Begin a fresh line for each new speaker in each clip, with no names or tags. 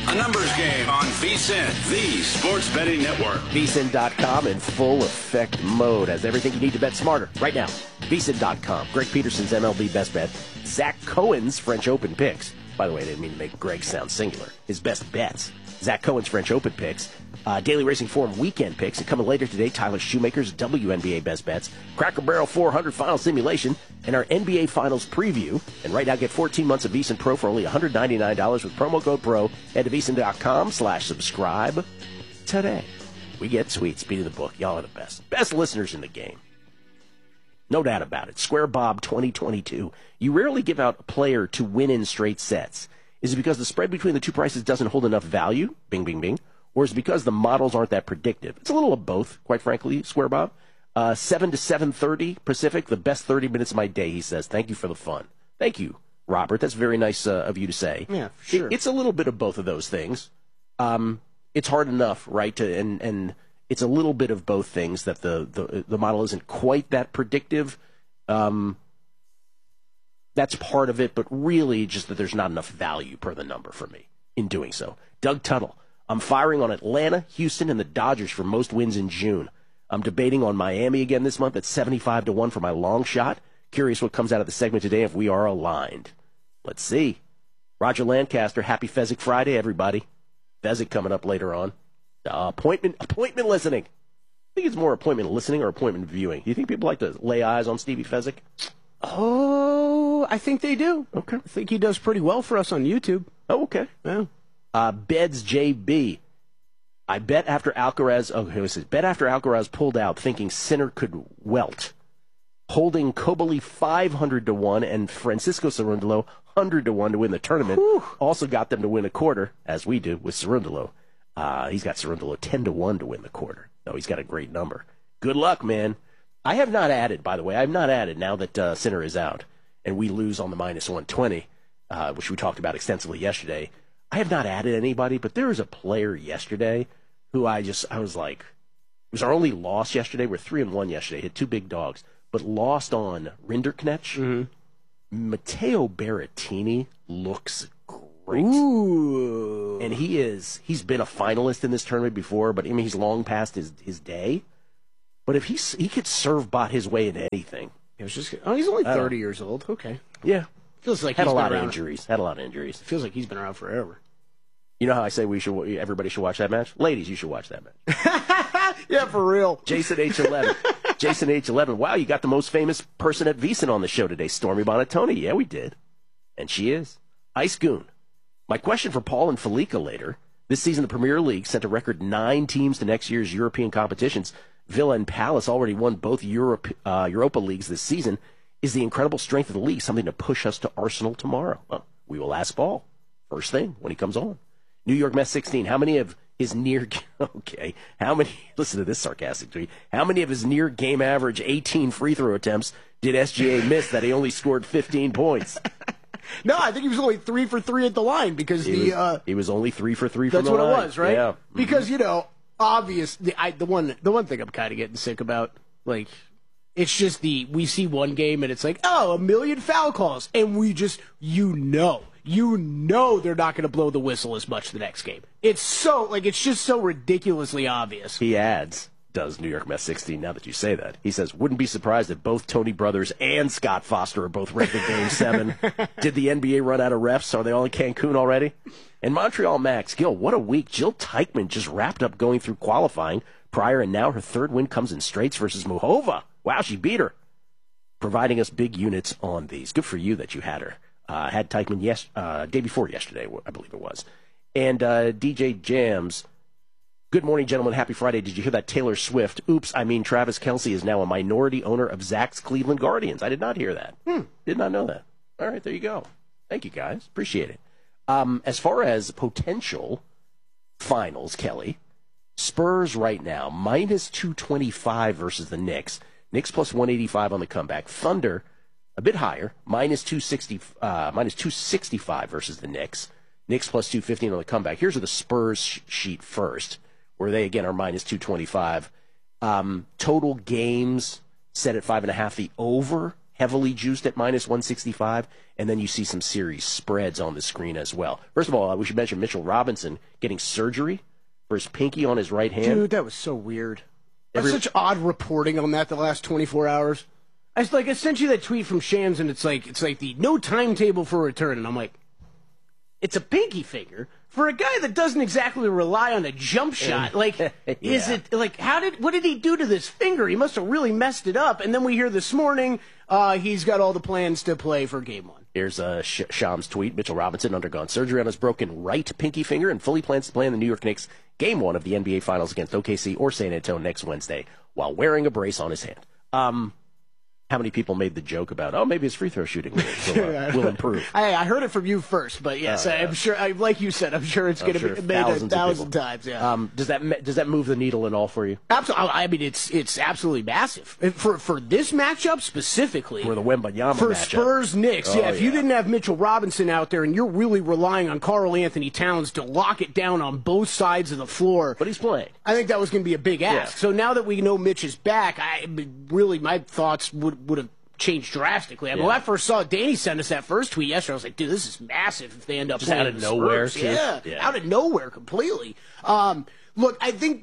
A numbers game on VSiN, the sports betting network.
VSiN.com in full effect mode has everything you need to bet smarter right now. VSiN.com. Greg Peterson's MLB best bet. Zach Cohen's French Open picks. By the way, I didn't mean to make Greg sound singular. His best bets. Zach Cohen's French Open picks. Daily Racing Forum weekend picks. And coming later today, Tyler Shoemaker's WNBA best bets. Cracker Barrel 400 final simulation. And our NBA Finals preview. And right now, get 14 months of VSiN Pro for only $199 with promo code PRO. Head to VSiN.com/subscribe today. We get sweet. Speed of the book. Y'all are the best. Best listeners in the game. No doubt about it. Square Bob 2022. You rarely give out a player to win in straight sets. Is it because the spread between the two prices doesn't hold enough value? Bing, bing, bing. Or is it because the models aren't that predictive? It's a little of both, quite frankly, Square Bob. 7 to 7:30 Pacific, the best 30 minutes of my day, he says. Thank you for the fun. Thank you, Robert. That's very nice of you to say.
Yeah, for sure.
It's a little bit of both of those things. It's hard enough, right, and it's a little bit of both things that the model isn't quite that predictive. That's part of it, but really just that there's not enough value per the number for me in doing so. Doug Tuttle. I'm firing on Atlanta, Houston, and the Dodgers for most wins in June. I'm debating on Miami again this month at 75 to 1 for my long shot. Curious what comes out of the segment today if we are aligned. Let's see. Roger Lancaster, happy Fezzik Friday, everybody. Fezzik coming up later on. Appointment listening. I think it's more appointment listening or appointment viewing. Do you think people like to lay eyes on Stevie Fezzik?
Oh, I think they do.
Okay.
I think he does pretty well for us on YouTube.
Oh, okay.
Yeah.
Beds JB. I bet after Alcaraz. Oh, here it says, bet after Alcaraz pulled out, thinking Sinner could welt. Holding Kobali 500 to 1 and Francisco Cerundolo 100 to 1 to win the tournament.
Whew.
Also got them to win a quarter, as we do with Cerundolo. He's got Cerundolo 10 to 1 to win the quarter. No, he's got a great number. Good luck, man. I have not added, by the way. I have not added now that Sinner is out and we lose on the minus 120, which we talked about extensively yesterday. I have not added anybody, but there was a player yesterday who I was like, it was our only loss yesterday. We're 3-1 yesterday. Hit two big dogs, but lost on Rinderknecht.
Mm-hmm.
Matteo Berrettini looks great.
Ooh.
And he's been a finalist in this tournament before, but I mean, he's long past his day. But if he could serve bot his way into anything.
He's only 30 years old. Okay.
Yeah.
Feels like
Had
he's
a lot
been
of
around.
injuries. Had a lot of injuries.
Feels like he's been around forever.
You know how I say everybody should watch that match? Ladies, you should watch that match.
Yeah, for real.
Jason H11. Jason H11. Wow, you got the most famous person at VSiN on the show today, Stormy Bonatoni. Yeah, we did. And she is. Ice Goon. My question for Paul and Felica later. This season, the Premier League sent a record 9 teams to next year's European competitions. Villa and Palace already won both Europa Leagues this season. Is the incredible strength of the league something to push us to Arsenal tomorrow? Well, we will ask Paul first thing when he comes on. New York Mets 16. How many of his listen to this sarcastic tweet. How many of his near game average 18 free throw attempts did SGA miss that he only scored 15 points?
No, I think he was only 3 for 3 at the line because
he was only 3 for 3 from the line.
That's what it was, right?
Yeah.
Because, obvious, the one thing I'm kind of getting sick about, like, it's just we see one game and it's like, oh, 1 million foul calls. And we just, they're not going to blow the whistle as much the next game. It's just so ridiculously obvious.
He adds, does New York Mets 16, now that you say that. He says, wouldn't be surprised if both Tony Brothers and Scott Foster are both ready for Game 7. Did the NBA run out of refs? Are they all in Cancun already? And Montreal Max, Gil, what a week. Jill Teichman just wrapped up going through qualifying prior, and now her third win comes in straights versus Muhova. Wow, she beat her. Providing us big units on these. Good for you that you had her. Had Teichman day before yesterday, I believe it was. And DJ Jams, good morning, gentlemen. Happy Friday. Did you hear that Taylor Swift? Oops, I mean Travis Kelce is now a minority owner of Zach's Cleveland Guardians. I did not hear that. Did not know that. All right, there you go. Thank you, guys. Appreciate it. As far as potential finals, Kelly, Spurs right now, minus 225 versus the Knicks. Knicks plus 185 on the comeback. Thunder, a bit higher, minus 265 versus the Knicks. Knicks plus 215 on the comeback. Here's the Spurs sheet first, where they, again, are minus 225. Total games set at 5.5. The over heavily juiced at minus 165, and then you see some series spreads on the screen as well. First of all, we should mention Mitchell Robinson getting surgery for his pinky on his right hand.
Dude, that was so weird. That's such odd reporting on that the last 24 hours. I sent you that tweet from Shams, and it's like the no timetable for return, and I'm like, it's a pinky finger for a guy that doesn't exactly rely on a jump shot. Like, is it like what did he do to this finger? He must have really messed it up. And then we hear this morning he's got all the plans to play for Game 1.
Here's Shams' tweet. Mitchell Robinson undergone surgery on his broken right pinky finger and fully plans to play in the New York Knicks Game 1 of the NBA Finals against OKC or San Antonio next Wednesday while wearing a brace on his hand. How many people made the joke about, maybe his free throw shooting will improve?
I heard it from you first, but yes, I'm sure. Like you said, I'm sure it's going to be made 1,000 times. Yeah.
Does that move the needle at all for you?
Absolutely. I mean, it's absolutely massive for this matchup specifically.
For the Wembanyama
for
matchup.
Spurs Knicks. If you didn't have Mitchell Robinson out there, and you're really relying on Karl Anthony Towns to lock it down on both sides of the floor,
but he's playing.
I think that was going to be a big ask.
Yeah.
So now that we know Mitch is back, my thoughts would have changed drastically. I mean, when I first saw Danny send us that first tweet yesterday, I was like, dude, this is massive if they end up
just
playing
out of nowhere.
Yeah, out of nowhere completely. Look, I think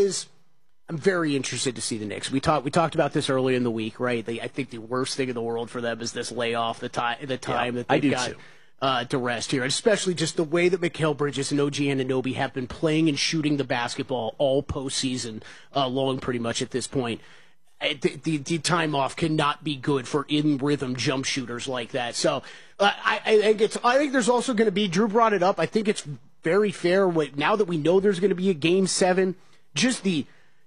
I'm very interested to see the Knicks. We talked about this earlier in the week, right? I think the worst thing in the world for them is this layoff, the time that they've got to rest here, and especially just the way that Mikal Bridges and OG Anunoby have been playing and shooting the basketball all postseason long, pretty much at this point. The time off cannot be good for in-rhythm jump shooters like that. So I think there's also going to be, Drew brought it up, I think it's very fair now that we know there's going to be a Game 7, just the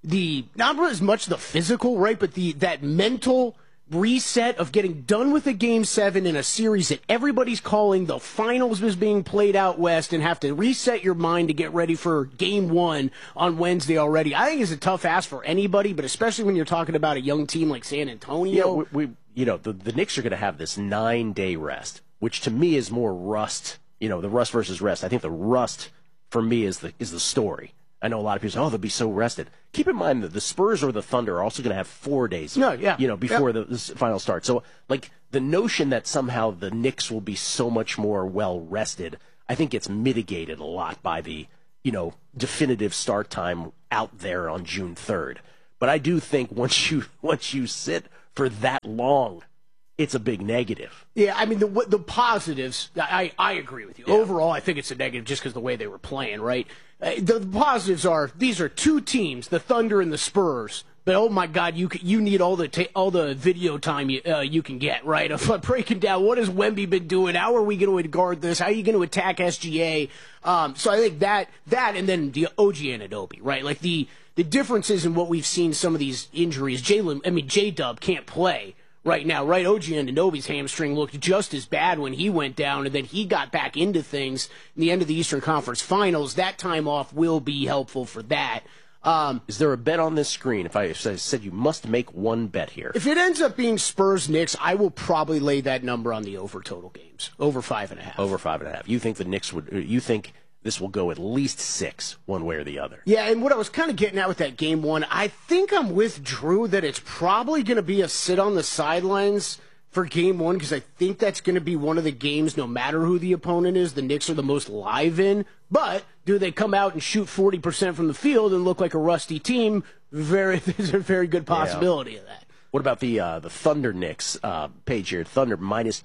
not as much the physical, right, but that mental reset of getting done with a Game 7 in a series that everybody's calling the finals was being played out west, and have to reset your mind to get ready for Game 1 on Wednesday already. I think it's a tough ask for anybody, but especially when you're talking about a young team like San Antonio.
Yeah, the Knicks are going to have this 9-day rest, which to me is more rust. The rust versus rest. I think the rust for me is the story. I know a lot of people say, they'll be so rested. Keep in mind that the Spurs or the Thunder are also going to have 4 days, before the final starts. So, the notion that somehow the Knicks will be so much more well-rested, I think gets mitigated a lot by the, definitive start time out there on June 3rd. But I do think once you sit for that long, it's a big negative.
Yeah, I mean, the positives, I agree with you. Yeah. Overall, I think it's a negative just because of the way they were playing, right? The positives are, these are two teams, the Thunder and the Spurs, but oh my God, you need all the video time you can get, right? Of breaking down, what has Wemby been doing? How are we going to guard this? How are you going to attack SGA? So I think that and then the OG Anunoby, right? Like the differences in what we've seen, some of these injuries, J-Dub can't play right now, right? OG Anunoby's hamstring looked just as bad when he went down, and then he got back into things in the end of the Eastern Conference Finals. That time off will be helpful for that.
Is there a bet on this screen? If I said you must make one bet here.
If it ends up being Spurs-Knicks, I will probably lay that number on the over total games. Over 5.5.
Over 5.5. You think the Knicks you think this will go at least 6, one way or the other?
Yeah, and what I was kind of getting at with that Game 1, I think I'm with Drew that it's probably going to be a sit on the sidelines for Game 1, because I think that's going to be one of the games, no matter who the opponent is, the Knicks are the most live in. But do they come out and shoot 40% from the field and look like a rusty team? There's a very good possibility of that.
What about the Thunder Knicks page here? Thunder minus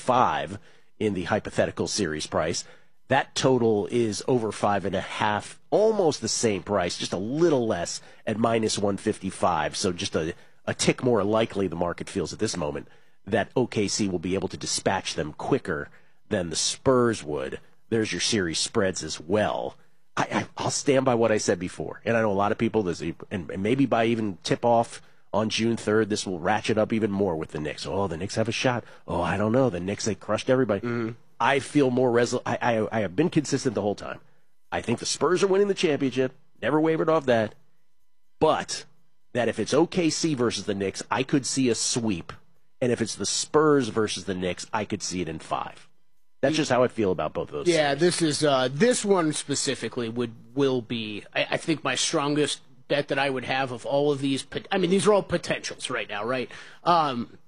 285 in the hypothetical series price. That total is over 5.5, almost the same price, just a little less at minus 155. So just a tick more likely, the market feels at this moment, that OKC will be able to dispatch them quicker than the Spurs would. There's your series spreads as well. I'll stand by what I said before. And I know a lot of people, and maybe by even tip-off on June 3rd, this will ratchet up even more with the Knicks. Oh, the Knicks have a shot. Oh, I don't know. The Knicks, they crushed everybody. Mm-hmm. I feel more I have been consistent the whole time. I think the Spurs are winning the championship. Never wavered off that. But that if it's OKC versus the Knicks, I could see a sweep. And if it's the Spurs versus the Knicks, I could see it in 5. That's just how I feel about both of those.
Yeah,
series.
This is this one specifically will be, I think, my strongest bet that I would have of all of these. I mean, these are all potentials right now, right?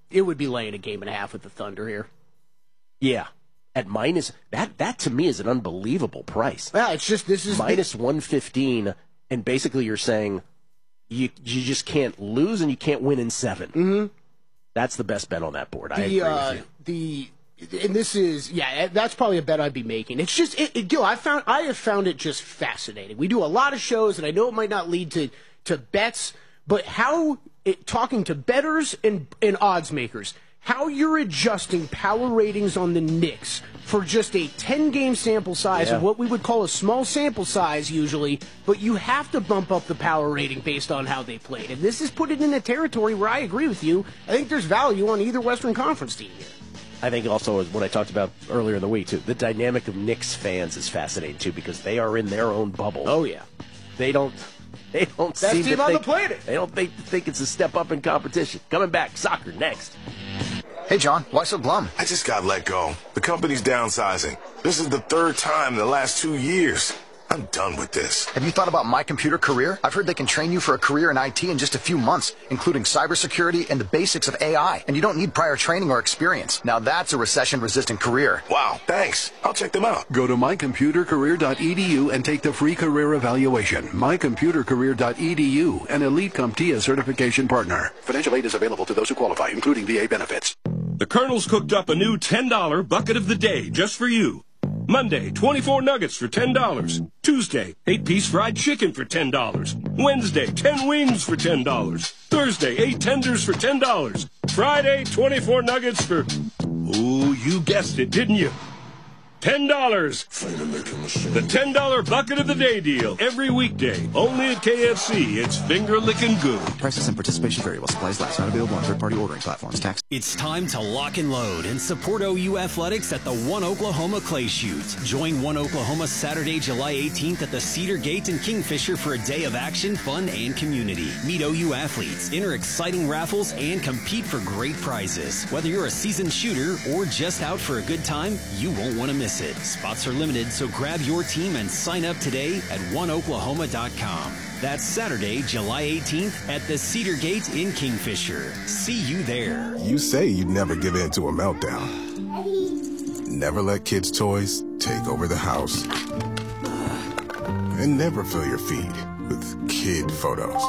it would be laying a game and a half with the Thunder here.
Yeah. At minus, that to me is an unbelievable price.
Yeah, it's just, this is
minus 115, and basically you're saying you just can't lose and you can't win in 7.
Mm-hmm.
That's the best bet on that board. I agree with you.
And this is, that's probably a bet I'd be making. It's just, Gil, I have found it just fascinating. We do a lot of shows, and I know it might not lead to bets, but talking to bettors and odds makers, how you're adjusting power ratings on the Knicks for just a 10-game sample size of what we would call a small sample size usually, but you have to bump up the power rating based on how they played. And this has put it in a territory where I agree with you. I think there's value on either Western Conference team here.
I think also, what I talked about earlier in the week, too, the dynamic of Knicks fans is fascinating, too, because they are in their own bubble.
Oh, yeah.
They don't
Best
seem
team
to
on
think,
the planet.
They don't think it's a step up in competition. Coming back, soccer next.
Hey, John, why so glum?
I just got let go. The company's downsizing. This is the 3rd time in the last 2 years. I'm done with this.
Have you thought about My Computer Career? I've heard they can train you for a career in IT in just a few months, including cybersecurity and the basics of AI. And you don't need prior training or experience. Now that's a recession-resistant career.
Wow, thanks. I'll check them out.
Go to mycomputercareer.edu and take the free career evaluation. Mycomputercareer.edu, an Elite CompTIA certification partner. Financial aid is available to those who qualify, including VA benefits.
The Colonel's cooked up a new $10 bucket of the day just for you. Monday, 24 nuggets for $10. Tuesday, 8-piece fried chicken for $10. Wednesday, 10 wings for $10. Thursday, 8 tenders for $10. Friday, 24 nuggets for... Oh, you guessed it, didn't you? $10. The $10 bucket of the day deal. Every weekday. Only at KFC. It's finger-licking good.
Prices and participation vary while supplies last. Not available on third-party ordering platforms. Tax.
It's time to lock and load and support OU Athletics at the One Oklahoma Clay Shoot. Join One Oklahoma Saturday, July 18th at the Cedar Gate in Kingfisher for a day of action, fun, and community. Meet OU athletes, enter exciting raffles, and compete for great prizes. Whether you're a seasoned shooter or just out for a good time, you won't want to miss it. Spots are limited, so grab your team and sign up today at oneoklahoma.com. That's Saturday, July 18th at the Cedar Gate in Kingfisher. See you there.
You say you'd never give in to a meltdown. Never let kids' toys take over the house. And never fill your feed with kid photos.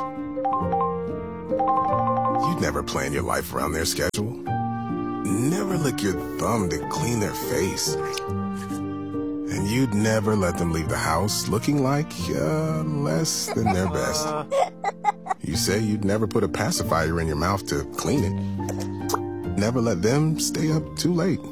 You'd never plan your life around their schedule. Never lick your thumb to clean their face. And you'd never let them leave the house looking like less than their best. You say you'd never put a pacifier in your mouth to clean it. Never let them stay up too late.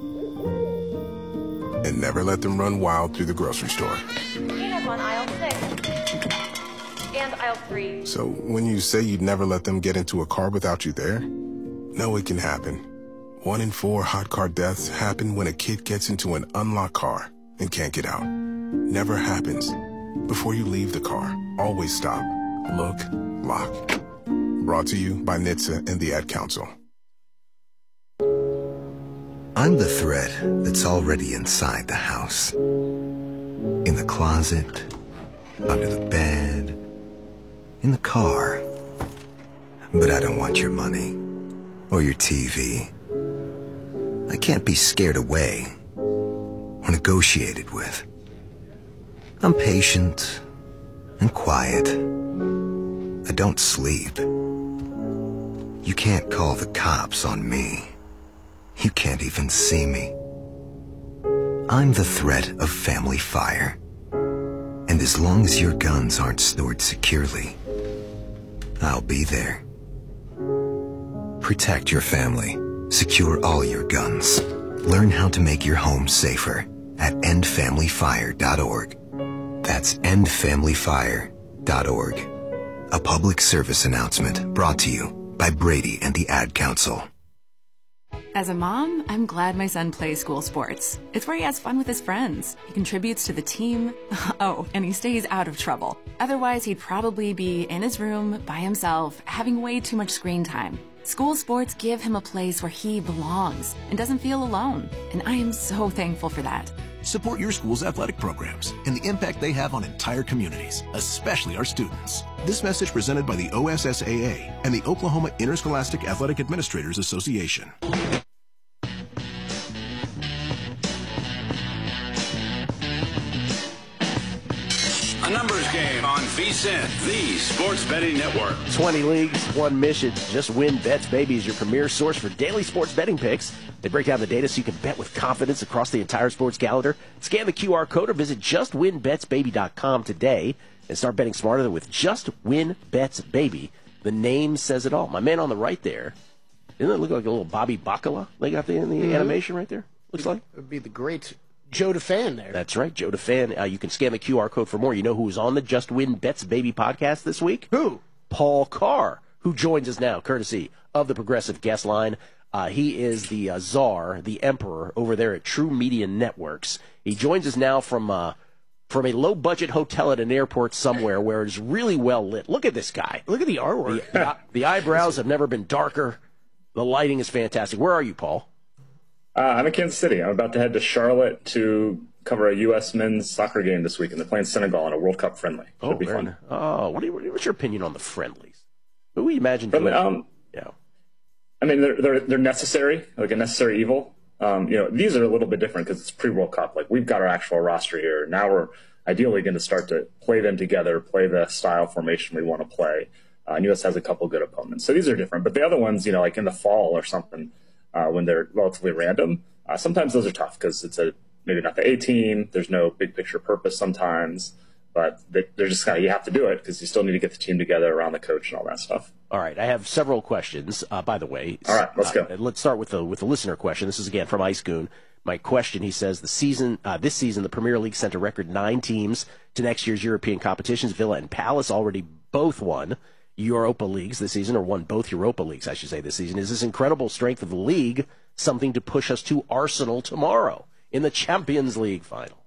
And never let them run wild through the grocery store.
Peanuts on aisle 6 and aisle 3.
So when you say you'd never let them get into a car without you there, no, it can happen. 1 in 4 hot car deaths happen when a kid gets into an unlocked car and can't get out. Never happens. Before you leave the car, always stop, look, lock. Brought to you by NHTSA and the Ad Council.
I'm the thread that's already inside the house. In the closet, under the bed, in the car. But I don't want your money or your TV. I can't be scared away or negotiated with. I'm patient and quiet. I don't sleep. You can't call the cops on me. You can't even see me. I'm the threat of family fire. And as long as your guns aren't stored securely, I'll be there. Protect your family. Secure all your guns. Learn how to make your home safer at endfamilyfire.org. That's endfamilyfire.org. A public service announcement brought to you by Brady and the Ad Council.
As a mom, I'm glad my son plays school sports. It's where he has fun with his friends. He contributes to the team. Oh, and he stays out of trouble. Otherwise, he'd probably be in his room by himself, having way too much screen time. School sports give him a place where he belongs and doesn't feel alone. And I am so thankful for that.
support your school's athletic programs and the impact they have on entire communities, especially our students. This message presented by the OSSAA and the Oklahoma Interscholastic Athletic Administrators Association.
A numbers game on VSiN, the Sports Betting Network.
20 leagues, one mission. Just Win Bets, baby, is your premier source for daily sports betting picks. They break down the data so you can bet with confidence across the entire sports calendar. Scan the QR code or visit justwinbetsbaby.com today and start betting smarter with Just Win Bets Baby. The name says it all. My man on the right there, doesn't it look like a little Bobby Bacala they got in the animation right there? Looks like.
It would be the great Joe DeFan there.
That's right, Joe DeFan. You can scan the QR code for more. You know who's on the Just Win Bets Baby podcast this week?
Who?
Paul Carr, who joins us now, courtesy of the Progressive Guest Line. He is the czar, the emperor over there at True Media Networks. He joins us now from a low-budget hotel at an airport somewhere where it's really well lit. Look at this guy.
Look at the artwork.
The eyebrows have never been darker. The lighting is fantastic. Where are you, Paul?
I'm in Kansas City. I'm about to head to Charlotte to cover a U.S. men's soccer game this week, and they're playing Senegal in a World Cup friendly. Should be fun.
Oh, what's your opinion on the friendlies? Who would you imagine doing?
Yeah. I mean, they're necessary, like a necessary evil. These are a little bit different because it's pre-World Cup. Like, we've got our actual roster here. Now we're ideally going to start to play them together, play the style formation we want to play. And U.S. has a couple good opponents. So these are different. But the other ones, like in the fall or something, when they're relatively random, sometimes those are tough because it's maybe not the A team. There's no big picture purpose sometimes. But they're just you have to do it because you still need to get the team together around the coach and all that stuff.
All right, I have several questions, by the way.
All right, let's go.
Let's start with the listener question. This is, again, from Ice Goon. My question, he says, this season, the Premier League sent a record 9 teams to next year's European competitions. Villa and Palace already both won Europa Leagues this season, or won both Europa Leagues, I should say, this season. Is this incredible strength of the league something to push us to Arsenal tomorrow in the Champions League final?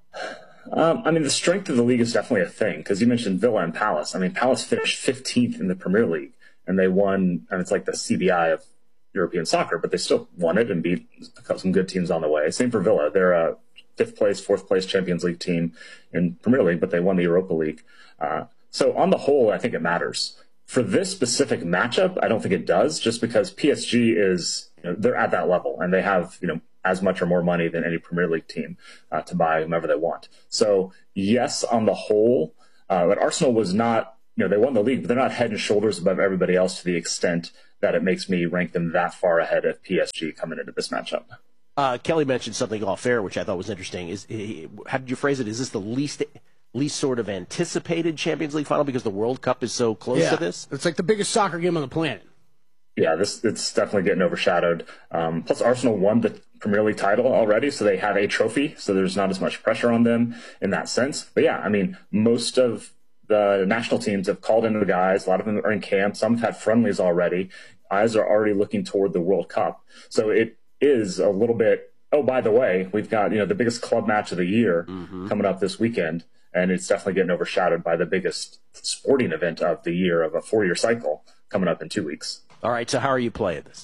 The strength of the league is definitely a thing, because you mentioned Villa and Palace. Palace finished 15th in the Premier League, and they won, and it's like the CBI of European soccer, but they still won it and beat some good teams on the way. Same for Villa. They're a 5th place, 4th place Champions League team in Premier League, but they won the Europa League. So on the whole, I think it matters. For this specific matchup, I don't think it does, just because PSG is, they're at that level, and they have, as much or more money than any Premier League team to buy whomever they want. So, yes, on the whole, but Arsenal was not, they won the league, but they're not head and shoulders above everybody else to the extent that it makes me rank them that far ahead of PSG coming into this matchup.
Kelly mentioned something off air, which I thought was interesting. How did you phrase it? Is this the least sort of anticipated Champions League final because the World Cup is so close to this?
It's like the biggest soccer game on the planet.
Yeah, it's definitely getting overshadowed. Plus, Arsenal won the Premier League title already, so they have a trophy, so there's not as much pressure on them in that sense. But yeah, most of the national teams have called in the guys. A lot of them are in camp. Some have had friendlies already. Eyes are already looking toward the World Cup. So it is a little bit, oh, by the way, we've got the biggest club match of the year coming up this weekend, and it's definitely getting overshadowed by the biggest sporting event of the year of a 4-year cycle coming up in 2 weeks.
All right, so how are you playing this?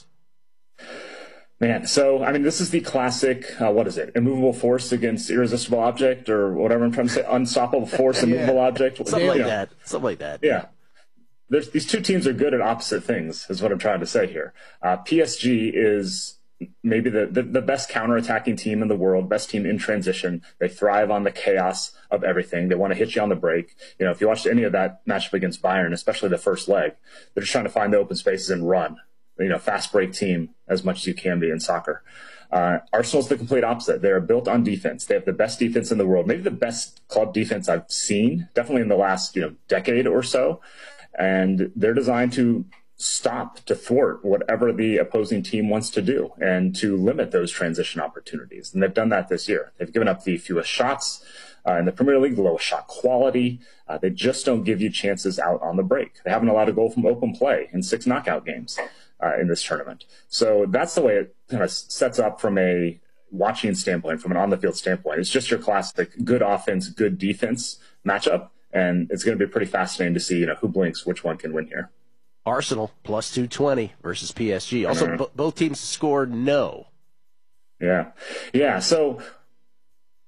Man, so, this is the classic, what is it, immovable force against irresistible object, or whatever I'm trying to say, unstoppable force, immovable object.
Something like that.
Yeah. These two teams are good at opposite things, is what I'm trying to say here. PSG is maybe the best counterattacking team in the world, best team in transition. They thrive on the chaos of everything. They want to hit you on the break. If you watched any of that matchup against Bayern, especially the first leg, they're just trying to find the open spaces and run. Fast break team as much as you can be in soccer. Arsenal's the complete opposite. They're built on defense. They have the best defense in the world, maybe the best club defense I've seen, definitely in the last decade or so. And they're designed to to thwart whatever the opposing team wants to do and to limit those transition opportunities. And they've done that this year. They've given up the fewest shots in the Premier League, the lowest shot quality. They just don't give you chances out on the break. They haven't allowed a goal from open play in 6 knockout games in this tournament. So that's the way it kind of sets up from a watching standpoint, from an on-the-field standpoint. It's just your classic good offense, good defense matchup. And it's going to be pretty fascinating to see, who blinks, which one can win here.
Arsenal plus 220 versus PSG. Also, both teams scored no.
Yeah. So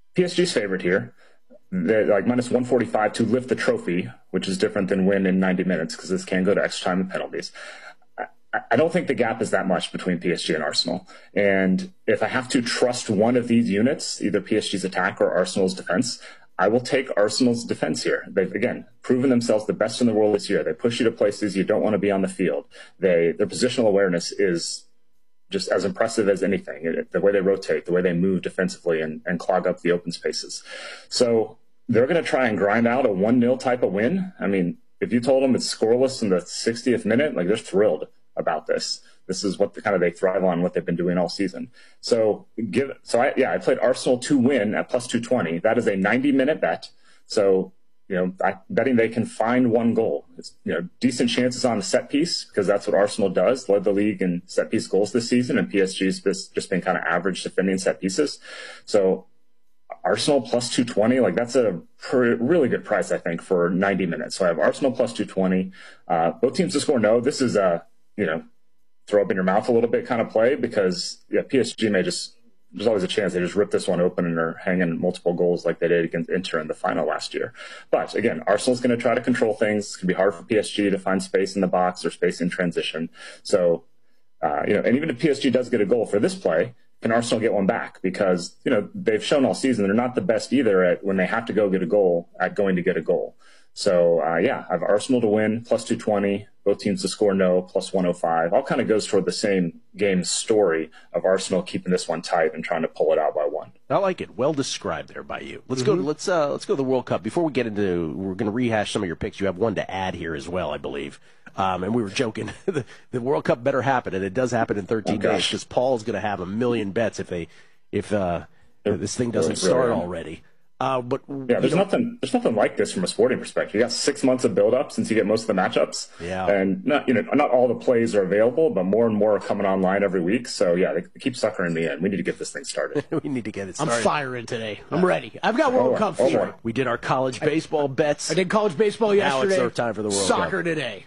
PSG's favorite here. They're like minus 145 to lift the trophy, which is different than win in 90 minutes because this can go to extra time and penalties. I don't think the gap is that much between PSG and Arsenal. And if I have to trust one of these units, either PSG's attack or Arsenal's defense, I will take Arsenal's defense here. They've, again, proven themselves the best in the world this year. They push you to places you don't want to be on the field. Their positional awareness is just as impressive as anything. The way they rotate, the way they move defensively and clog up the open spaces. So they're going to try and grind out a 1-0 type of win. I mean, if you told them it's scoreless in the 60th minute, like they're thrilled about this. This is what they thrive on, what they've been doing all season. So I played Arsenal to win at plus 220. That is a 90-minute bet. So, betting they can find one goal. It's, decent chances on the set piece because that's what Arsenal does. Led the league in set piece goals this season, and PSG's just been kind of average defending set pieces. So Arsenal plus 220, like that's a really good price, I think, for 90 minutes. So I have Arsenal plus 220. Both teams to score no. This is a, throw up in your mouth a little bit kind of play because PSG may there's always a chance they just rip this one open and are hanging multiple goals like they did against Inter in the final last year. But again, Arsenal's going to try to control things. It's going to be hard for PSG to find space in the box or space in transition. So, and even if PSG does get a goal for this play, can Arsenal get one back? Because, they've shown all season they're not the best either at when they have to go get a goal at going to get a goal. So, I have Arsenal to win, plus 220, both teams to score no, plus 105. All kind of goes toward the same game story of Arsenal keeping this one tight and trying to pull it out by one.
I like it. Well described there by you. Let's go to the World Cup. Before we get into, we're going to rehash some of your picks. You have one to add here as well, I believe. And we were joking. The World Cup better happen, and it does happen in 13 days because Paul's going to have 1 million bets if this thing doesn't start already.
There's nothing like this from a sporting perspective. You got 6 months of build up since you get most of the matchups. Yeah. And not all the plays are available, but more and more are coming online every week. So they keep suckering me in. We need to get this thing started.
We need to get it started.
I'm firing today. I'm ready. I've got World Cup fever.
We did our college baseball bets.
I did college baseball yesterday.
Now it's our time for the World Cup.
Soccer today.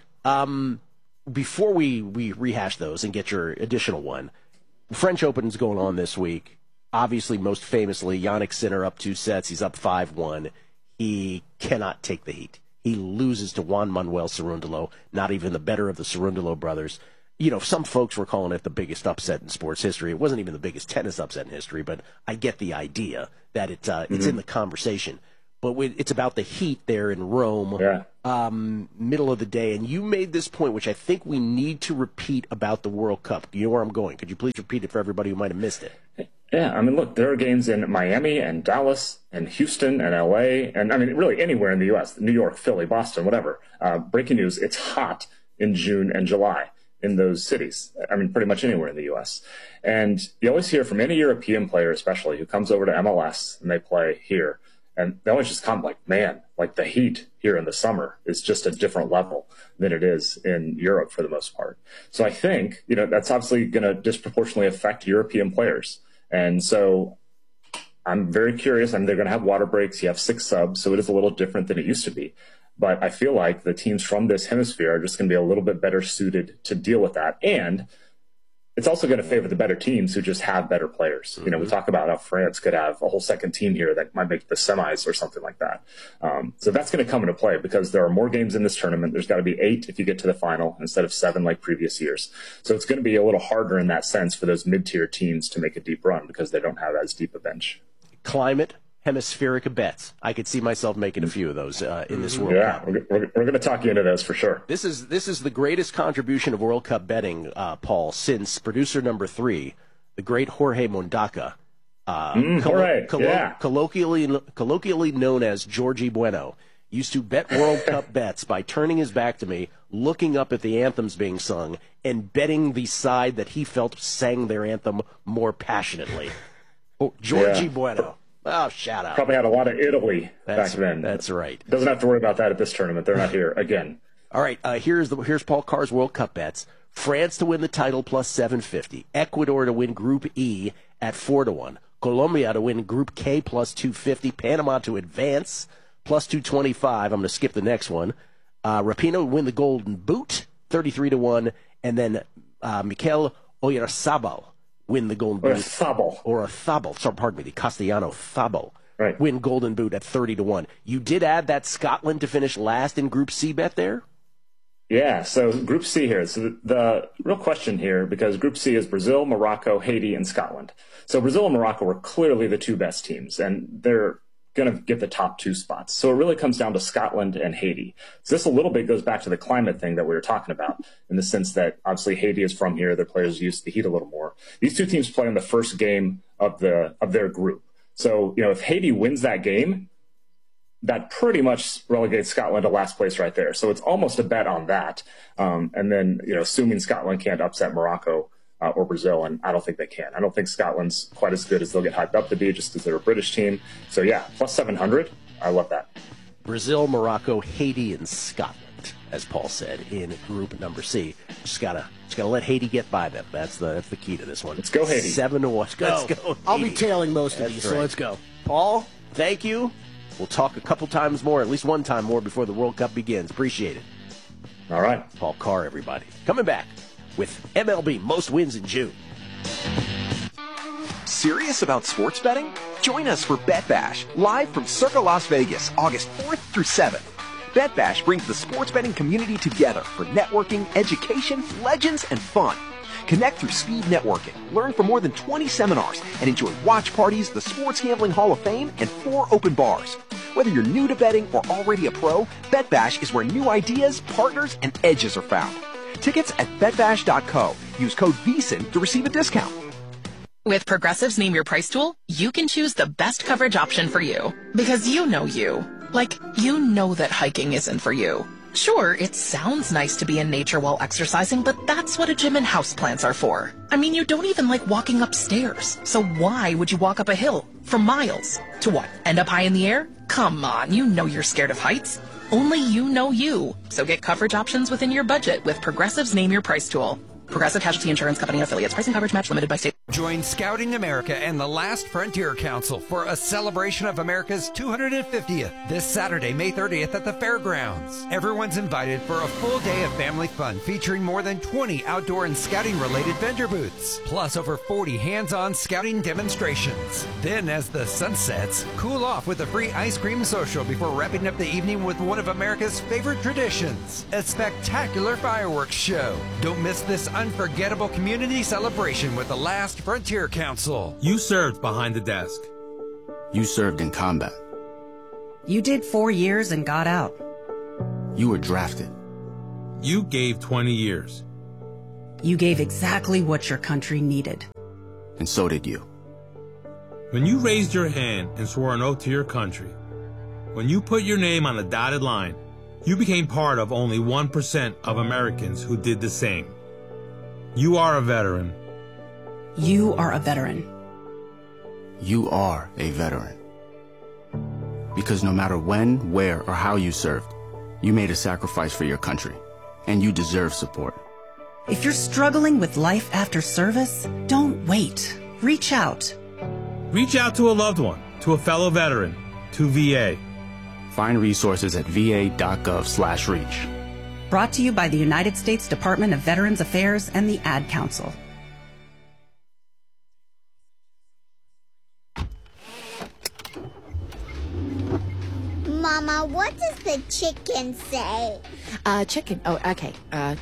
Before we rehash those and get your additional one, French Open's going on this week. Obviously, most famously, Jannik Sinner up 2 sets. He's up 5-1. He cannot take the heat. He loses to Juan Manuel Cerundolo, not even the better of the Cerundolo brothers. Some folks were calling it the biggest upset in sports history. It wasn't even the biggest tennis upset in history, but I get the idea that it's in the conversation. But it's about the heat there in Rome, middle of the day. And you made this point, which I think we need to repeat about the World Cup. Do you know where I'm going? Could you please repeat it for everybody who might have missed it?
Yeah, I mean, look, there are games in Miami and Dallas and Houston and LA and, I mean, really anywhere in the U.S., New York, Philly, Boston, whatever. Breaking news, it's hot in June and July in those cities. I mean, pretty much anywhere in the U.S. And you always hear from any European player, especially, who comes over to MLS and they play here. And they always just come like, man, like the heat here in the summer is just a different level than it is in Europe for the most part. So I think, that's obviously going to disproportionately affect European players. And so I'm very curious. I mean, they're going to have water breaks. You have 6 subs, so it is a little different than it used to be. But I feel like the teams from this hemisphere are just going to be a little bit better suited to deal with that. And it's also going to favor the better teams who just have better players. Mm-hmm. We talk about how France could have a whole second team here that might make the semis or something like that. So that's going to come into play because there are more games in this tournament. There's got to be 8 if you get to the final instead of 7 like previous years. So it's going to be a little harder in that sense for those mid-tier teams to make a deep run because they don't have as deep a bench.
Climate, hemispheric bets. I could see myself making a few of those in this World Cup.
We're going to talk you into those for sure.
This is the greatest contribution of World Cup betting, Paul, since producer number 3, the great Jorge Mondaca, colloquially known as Georgie Bueno, used to bet World Cup bets by turning his back to me, looking up at the anthems being sung, and betting the side that he felt sang their anthem more passionately. Georgie Bueno. Oh, shout out.
Probably had a lot of Italy back then.
That's right.
Doesn't have to worry about that at this tournament. They're not here again.
All right, here's Paul Carr's World Cup bets. France to win the title plus 750. Ecuador to win Group E at 4-1. Colombia to win Group K plus 250. Panama to advance plus 225. I'm going to skip the next one. Rapinoe to win the Golden Boot, 33-1. And then Mikel Oyarzabal win the Golden Boot.
Or a Thabo.
Sorry, pardon me, the Castellano Thabo. win Golden Boot at 30-1. You did add that Scotland to finish last in Group C bet there?
Yeah, so Group C here. So the real question here, because Group C is Brazil, Morocco, Haiti, and Scotland. So Brazil and Morocco were clearly the two best teams, and they're going to get the top 2 spots. So it really comes down to Scotland and Haiti. So this a little bit goes back to the climate thing that we were talking about, in the sense that obviously Haiti is from here. Their players use the heat a little more. These two teams play in the first game of their group. So, if Haiti wins that game, that pretty much relegates Scotland to last place right there. So it's almost a bet on that. And then, assuming Scotland can't upset Morocco or Brazil, and I don't think they can. I don't think Scotland's quite as good as they'll get hyped up to be, just because they're a British team. So yeah, plus 700. I love that.
Brazil, Morocco, Haiti, and Scotland, as Paul said, in Group Number C. Just gotta let Haiti get by them. That's the key to this one.
Let's go, Haiti.
7-1. Let's go.
I'll be tailing most of these, so let's go.
Paul, thank you. We'll talk a couple times more, at least one time more, before the World Cup begins. Appreciate it.
All right.
Paul Carr, everybody. Coming back with MLB Most Wins in June.
Serious about sports betting? Join us for Bet Bash, live from Circa Las Vegas, August 4th through 7th. Bet Bash brings the sports betting community together for networking, education, legends, and fun. Connect through speed networking, learn from more than 20 seminars, and enjoy watch parties, the Sports Gambling Hall of Fame, and 4 open bars. Whether you're new to betting or already a pro, Bet Bash is where new ideas, partners, and edges are found. Tickets at betbash.co. Use code VSIN to receive a discount.
With Progressive's Name Your Price tool, you can choose the best coverage option for you. Because you know you. Like, you know that hiking isn't for you. Sure, it sounds nice to be in nature while exercising, but that's what a gym and houseplants are for. I mean, you don't even like walking upstairs. So why would you walk up a hill for miles? To what, end up high in the air? Come on, you know you're scared of heights. Only you know you. So get coverage options within your budget with Progressive's Name Your Price tool. Progressive Casualty Insurance Company and affiliates. Pricing coverage match limited by state.
Join Scouting America and the Last Frontier Council for a celebration of America's 250th this Saturday, May 30th at the fairgrounds. Everyone's invited for a full day of family fun featuring more than 20 outdoor and scouting-related vendor booths, plus over 40 hands-on scouting demonstrations. Then, as the sun sets, cool off with a free ice cream social before wrapping up the evening with one of America's favorite traditions, a spectacular fireworks show. Don't miss this unforgettable community celebration with the Last Frontier Council.
You served behind the desk.
You served in combat.
You did 4 years and got out.
You were drafted.
You gave 20 years.
You gave exactly what your country needed.
And so did you.
When you raised your hand and swore an oath to your country, when you put your name on a dotted line, you became part of only 1% of Americans who did the same. You are a veteran.
You are a veteran.
You are a veteran. Because no matter when, where, or how you served, you made a sacrifice for your country, and you deserve support.
If you're struggling with life after service, don't wait. Reach out.
Reach out to a loved one, to a fellow veteran, to VA.
Find resources at va.gov/reach.
Brought to you by the United States Department of Veterans Affairs and the Ad Council.
Mama, what does the chicken say?
Chicken. Oh, okay.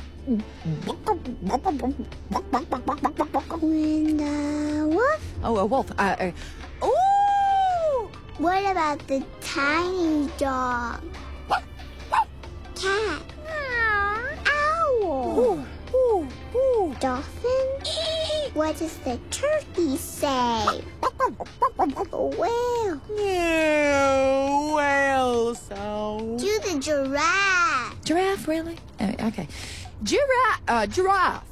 When wolf?
Oh, a wolf.
Ooh! What about the tiny dog? Cat. Owl. Dolphin? What does the turkey say? Whale.
No, whale sound.
Do the giraffe.
Giraffe, really? Okay. Giraffe.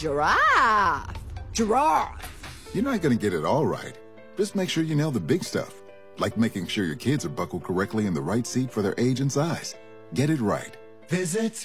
You're not going to get it all right. Just make sure you nail the big stuff, like making sure your kids are buckled correctly in the right seat for their age and size. Get it right.
Visit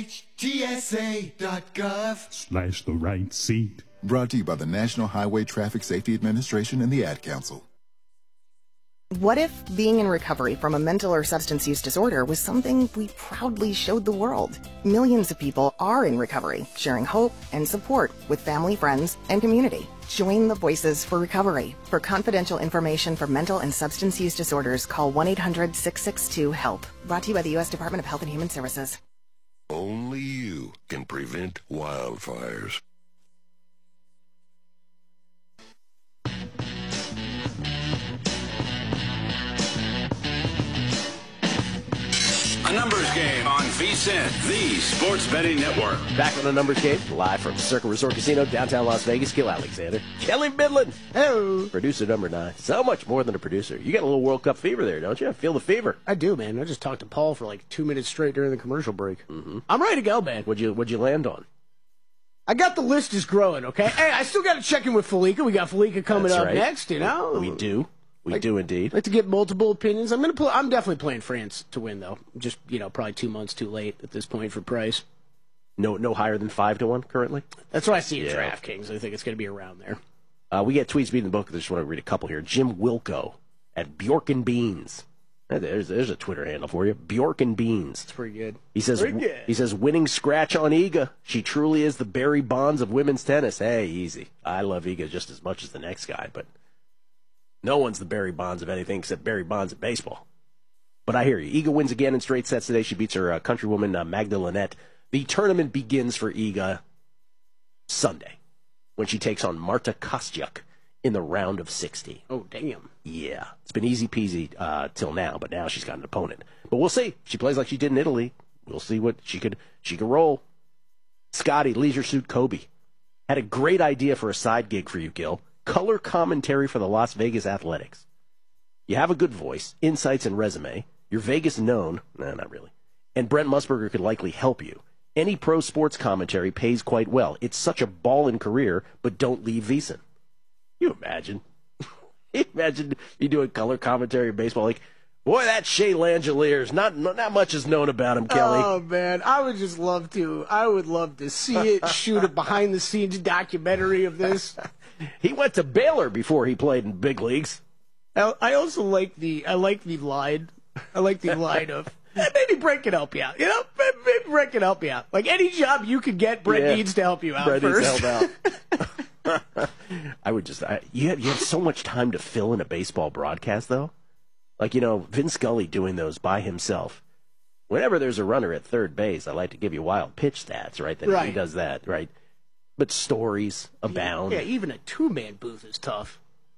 NHTSA.gov/the right seat.
Brought to you by the National Highway Traffic Safety Administration and the Ad Council.
What if being in recovery from a mental or substance use disorder was something we proudly showed the world? Millions of people are in recovery, sharing hope and support with family, friends, and community. Join the Voices for Recovery. For confidential information for mental and substance use disorders, call 1-800-662-HELP. Brought to you by the U.S. Department of Health and Human Services.
Only you can prevent wildfires.
A numbers game on VSiN, the sports betting network.
Back on the numbers game, live from Circle Resort Casino, downtown Las Vegas. Gil Alexander, Kelly Midland.
Hello.
Producer number 9. So much more than a producer. You got a little World Cup fever there, don't you? I feel the fever.
I do, man. I just talked to Paul for like 2 minutes straight during the commercial break.
Mm-hmm.
I'm ready to go, man.
What'd you land on?
I got the list is growing, okay? Hey, I still got to check in with Felica. We got Felica coming
That's
up
right.
next, you know?
We do. We do indeed.
Like to get multiple opinions. I'm definitely playing France to win, though. Just, probably 2 months too late at this point for price.
No higher than 5-1 currently?
That's what I see at DraftKings. I think it's going to be around there.
We get tweets beating the book. I just want to read a couple here. Jim Wilco at Bjork and Beans. There's a Twitter handle for you. Bjork and Beans.
That's pretty good.
He says, winning scratch on Iga. She truly is the Barry Bonds of women's tennis. Hey, easy. I love Iga just as much as the next guy, but no one's the Barry Bonds of anything except Barry Bonds at baseball. But I hear you. Iga wins again in straight sets today. She beats her countrywoman, Magda Linette. The tournament begins for Iga Sunday when she takes on Marta Kostyuk in the round of 60.
Oh, damn.
Yeah. It's been easy peasy till now, but now she's got an opponent. But we'll see. She plays like she did in Italy. We'll see what she could roll. Scotty, Leisure Suit Kobe, had a great idea for a side gig for you, Gil. Color commentary for the Las Vegas Athletics. You have a good voice, insights, and resume. You're Vegas known. Nah, not really. And Brent Musburger could likely help you. Any pro sports commentary pays quite well. It's such a ballin' career, but don't leave VSiN. You imagine? Imagine you doing color commentary in baseball. Like, boy, that Shea Langeliers, not much is known about him, Kelly.
Oh, man. I would love to see it, shoot a behind-the-scenes documentary of this.
He went to Baylor before he played in big leagues.
I also like the line. I like the line of, maybe Brent can help you out. Maybe Brent can help you out. Like, any job you could get, Brent needs to help you out
Brent
first.
needs to help out. You have so much time to fill in a baseball broadcast, though. Like, Vin Scully doing those by himself. Whenever there's a runner at third base, I like to give you wild pitch stats, right? That he does that, right? But stories abound.
Yeah, even a two-man booth is tough.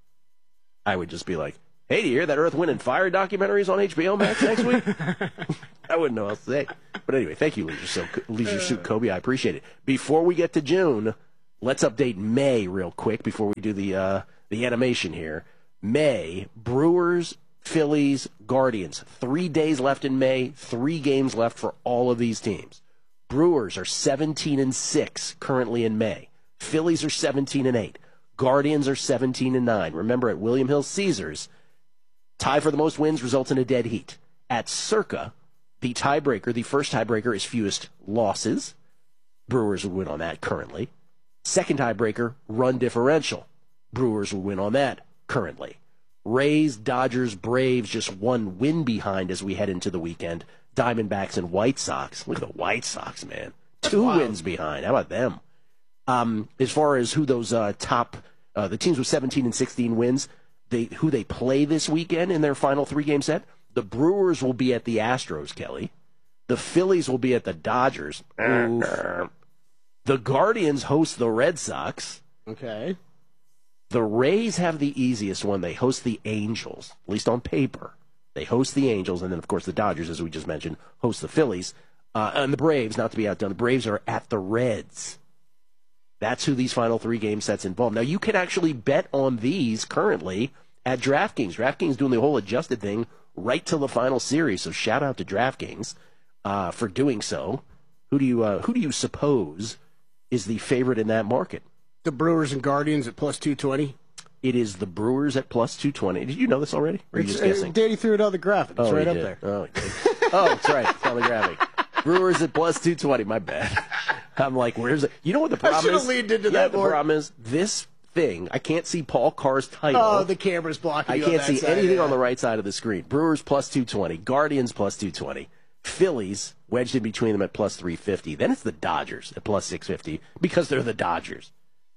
I would just be like, hey, do you hear that Earth, Wind, and Fire documentary is on HBO Max next week? I wouldn't know what else to say. But anyway, thank you, Leisure Suit Kobe. I appreciate it. Before we get to June, let's update May real quick before we do the animation here. May, Brewers, Phillies, Guardians. 3 days left in May, 3 games left for all of these teams. Brewers are 17-6 currently in May. Phillies are 17-8. Guardians are 17-9. Remember, at William Hill Caesars, tie for the most wins results in a dead heat. At Circa, the first tiebreaker is fewest losses. Brewers would win on that currently. Second tiebreaker, run differential. Brewers would win on that currently. Rays, Dodgers, Braves just 1 win behind as we head into the weekend. Diamondbacks and White Sox. Look at the White Sox, man. 2 wins behind. How about them? As far as who those the teams with 17 and 16 wins, who they play this weekend in their final 3-game set, the Brewers will be at the Astros, Kelly. The Phillies will be at the Dodgers. The Guardians host the Red Sox.
Okay.
The Rays have the easiest one. They host the Angels, at least on paper. They host the Angels, and then, of course, the Dodgers, as we just mentioned, host the Phillies. And the Braves, not to be outdone, the Braves are at the Reds. That's who these final 3-game sets involve. Now, you can actually bet on these currently at DraftKings. DraftKings doing the whole adjusted thing right till the final series, so shout out to DraftKings for doing so. Who do you suppose is the favorite in that market?
The Brewers and Guardians at plus 220.
It is the Brewers at plus 220. Did you know this already? Or are you just guessing?
Danny threw it on the graphic. It's right up there.
Oh, that's right. It's on the graphic. Brewers at plus 220. My bad. I'm like, where's it? You know what the problem is?
I should have leaned into that more.
The problem is this thing. I can't see Paul Carr's title.
Oh, the camera's blocking you.
I can't see anything on the right side of the screen. Brewers plus 220. Guardians plus 220. Phillies wedged in between them at plus 350. Then it's the Dodgers at plus 650 because they're the Dodgers.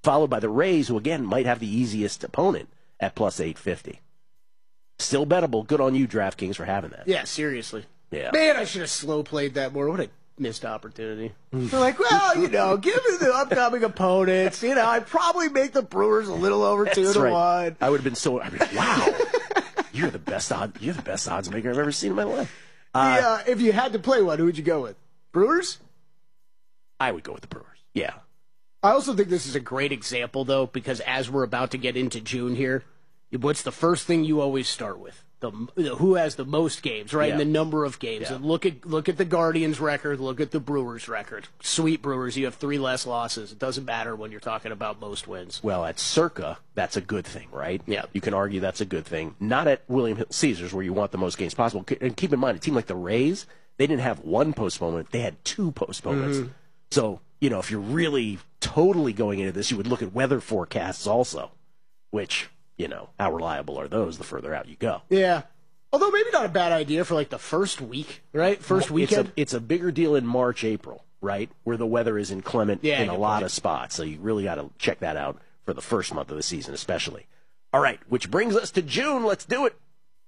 followed by the Rays, who, again, might have the easiest opponent at plus 850. Still bettable. Good on you, DraftKings, for having that.
Yeah, seriously.
Yeah.
Man, I should have slow played that more. What a missed opportunity. They're like, well, give me the upcoming opponents. I'd probably make the Brewers a little over 2-1.
I would have been so, wow. You're the best odds maker I've ever seen in my life.
If you had to play one, who would you go with? Brewers?
I would go with the Brewers. Yeah.
I also think this is a great example, though, because as we're about to get into June here, what's the first thing you always start with? Who has the most games, right?
Yeah.
And the number of games.
Yeah.
And look at the Guardians' record. Look at the Brewers' record. Sweet Brewers, you have 3 less losses. It doesn't matter when you're talking about most wins.
Well, at Circa, that's a good thing, right?
Yeah.
You can argue that's a good thing. Not at William Hill Caesars, where you want the most games possible. And keep in mind, a team like the Rays, they didn't have 1 postponement. They had 2 postponements.
Mm-hmm.
So, if you're really totally going into this, you would look at weather forecasts also, which, how reliable are those the further out you go?
Yeah. Although maybe not a bad idea for the first week, right? First weekend.
It's a bigger deal in March, April, right? Where the weather is inclement in a lot of spots. So you really got to check that out for the first month of the season, especially. All right, which brings us to June. Let's do it.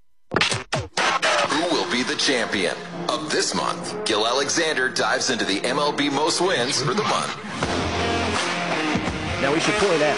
Who will be the champion of this month? Gil Alexander dives into the MLB most wins for the month.
Now we should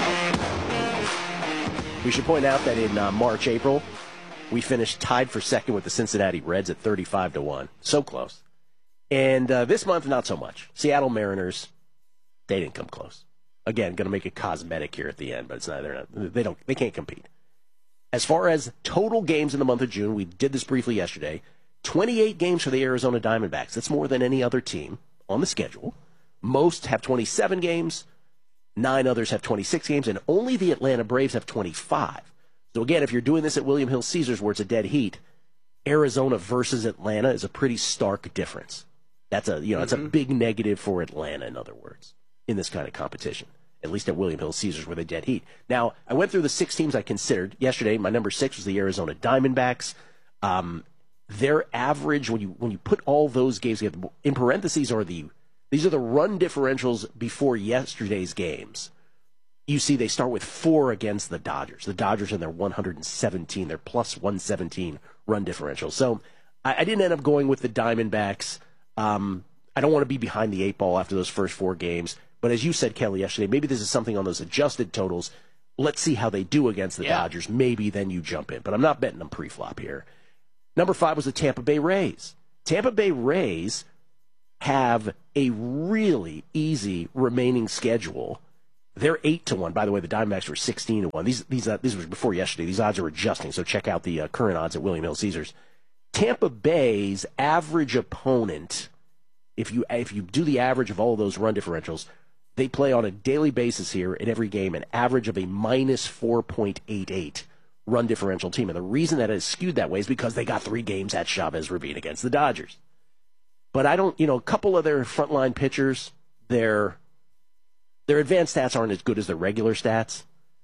point out that in March, April, we finished tied for second with the Cincinnati Reds at 35-1. So close. And this month, not so much. Seattle Mariners, they didn't come close. Again, going to make it cosmetic here at the end, but it's not. They can't compete. As far as total games in the month of June, we did this briefly yesterday. 28 games for the Arizona Diamondbacks. That's more than any other team on the schedule. Most have 27 games. 9 others have 26 games, and only the Atlanta Braves have 25. So again, if you're doing this at William Hill Caesars where it's a dead heat, Arizona versus Atlanta is a pretty stark difference. That's it's a big negative for Atlanta, in other words, in this kind of competition, at least at William Hill Caesars where they dead heat. Now, I went through the 6 teams I considered. Yesterday, my number 6 was the Arizona Diamondbacks. Their average, when you put all those games together, in parentheses these are the run differentials before yesterday's games. You see they start with 4 against the Dodgers. The Dodgers in their 117, their plus 117 run differential. So I didn't end up going with the Diamondbacks. I don't want to be behind the 8 ball after those first 4 games. But as you said, Kelly, yesterday, maybe this is something on those adjusted totals. Let's see how they do against the Dodgers. Maybe then you jump in. But I'm not betting them pre-flop here. Number 5 was the Tampa Bay Rays. Tampa Bay Rays have a really easy remaining schedule. They're 8-1. By the way, the Diamondbacks were 16-1. These were before yesterday. These odds are adjusting, so check out the current odds at William Hill Caesars. Tampa Bay's average opponent, if you do the average of all those run differentials, they play on a daily basis here in every game an average of a minus 4.88 run differential team. And the reason that is skewed that way is because they got 3 games at Chavez Ravine against the Dodgers. But a couple of their frontline pitchers, their advanced stats aren't as good as their regular stats.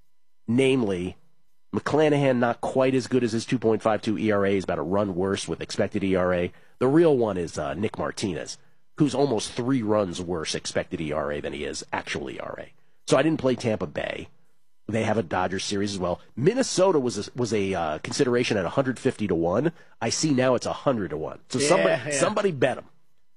Namely, McClanahan not quite as good as his 2.52 ERA. He's about a run worse with expected ERA. The real one is Nick Martinez, who's almost 3 runs worse expected ERA than he is actual ERA. So I didn't play Tampa Bay. They have a Dodgers series as well. Minnesota was a consideration at 150-1. I see now it's 100-1. So somebody bet them.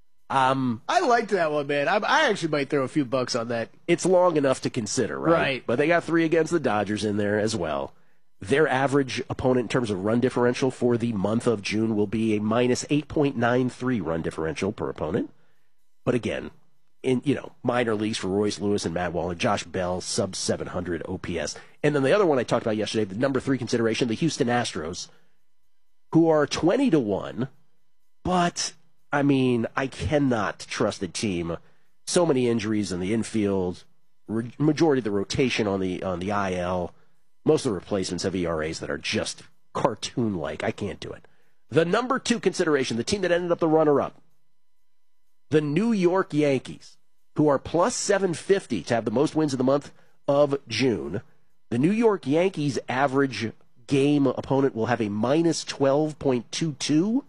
I liked that one, man. I actually might throw a few bucks on that.
It's long enough to consider, right? But they got 3 against the Dodgers in there as well. Their average opponent in terms of run differential for the month of June will be a minus 8.93 run differential per opponent. But again, in minor leagues for Royce Lewis and Matt Waller, Josh Bell, sub 700 OPS. And then the other one I talked about yesterday, the number 3 consideration, the Houston Astros, who are 20-1, but I cannot trust a team. So many injuries in the infield, majority of the rotation on the IL. Most of the replacements have ERAs that are just cartoon-like. I can't do it. The number 2 consideration, the team that ended up the runner-up, the New York Yankees, who are plus 750 to have the most wins of the month of June. The New York Yankees average game opponent will have a minus 12.22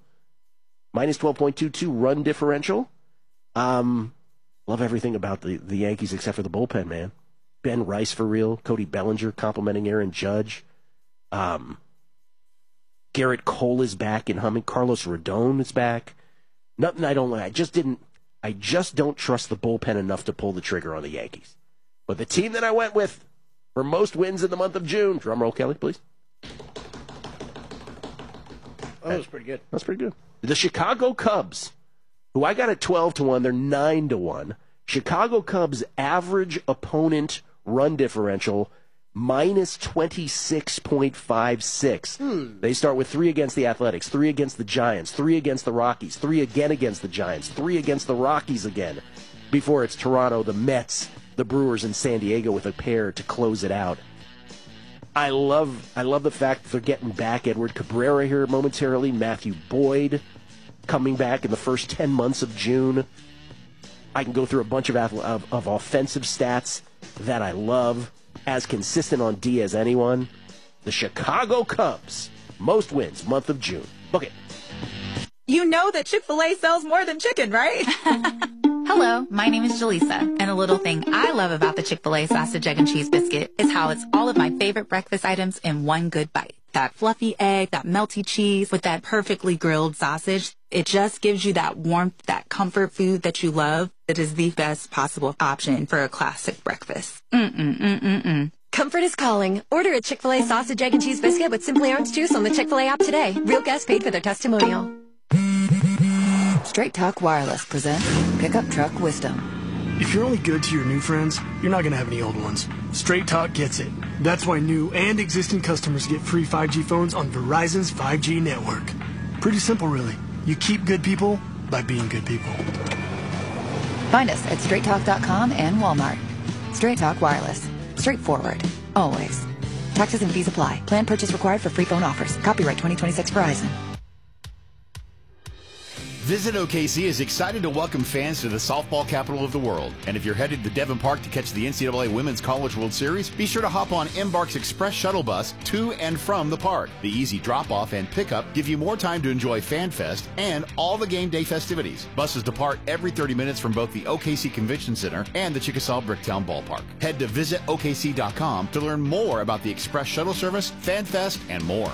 run differential. Love everything about the Yankees except for the bullpen, man. Ben Rice for real. Cody Bellinger complimenting Aaron Judge. Garrett Cole is back in humming. Carlos Rodon is back. Nothing I don't like. I just don't trust the bullpen enough to pull the trigger on the Yankees. But the team that I went with for most wins in the month of June, drum roll, Kelly, please.
That was pretty good.
That's pretty good. The Chicago Cubs, who I got at 12-1, they're 9-1. Chicago Cubs average opponent run differential minus 26.56. They start with 3 against the Athletics, 3 against the Giants, 3 against the Rockies, 3 again against the Giants, 3 against the Rockies again, before it's Toronto, the Mets, the Brewers, and San Diego with a pair to close it out. I love the fact that they're getting back Edward Cabrera here momentarily, Matthew Boyd coming back in the first 10 months of June. I can go through a bunch of offensive stats that I love, as consistent on D as anyone. The Chicago Cubs, most wins, month of June. Book it.
You know that Chick-fil-A sells more than chicken, right?
Hello, my name is Jaleesa, and a little thing I love about the Chick-fil-A sausage, egg, and cheese biscuit is how it's all of my favorite breakfast items in one good bite. That fluffy egg, that melty cheese with that perfectly grilled sausage. It just gives you that warmth, that comfort food that you love. It is the best possible option for a classic breakfast.
Comfort is calling. Order a Chick-fil-A sausage, egg, and cheese biscuit with Simply Orange Juice on the Chick-fil-A app today. Real guests paid for their testimonial.
Straight Talk Wireless presents Pickup Truck Wisdom.
If you're only good to your new friends, you're not going to have any old ones. Straight Talk gets it. That's why new and existing customers get free 5G phones on Verizon's 5G network. Pretty simple, really. You keep good people by being good people.
Find us at straighttalk.com and Walmart. Straight Talk Wireless. Straightforward. Always. Taxes and fees apply. Plan purchase required for free phone offers. Copyright 2026 Verizon.
Visit OKC is excited to welcome fans to the softball capital of the world. And if you're headed to Devon Park to catch the NCAA Women's College World Series, be sure to hop on Embark's Express shuttle bus to and from the park. The easy drop-off and pickup give you more time to enjoy FanFest and all the game day festivities. Buses depart every 30 minutes from both the OKC Convention Center and the Chickasaw Bricktown Ballpark. Head to visitokc.com to learn more about the Express shuttle service, FanFest, and more.